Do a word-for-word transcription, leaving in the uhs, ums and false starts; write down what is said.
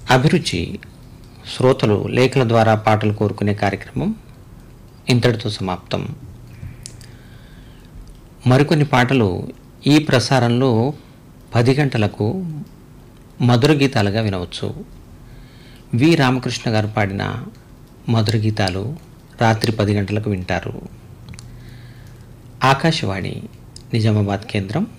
అభిరుచి శ్రోతలు లేఖల ద్వారా పాటలు కోరుకునే కార్యక్రమం ఇంతటితో సమాప్తం. మరికొన్ని పాటలు ఈ ప్రసారంలో పది గంటలకు మధుర గీతాలుగా వినవచ్చు. వి రామకృష్ణ గారు పాడిన మధుర గీతాలు రాత్రి పది గంటలకు వింటారు. ఆకాశవాణి నిజామాబాద్ కేంద్రం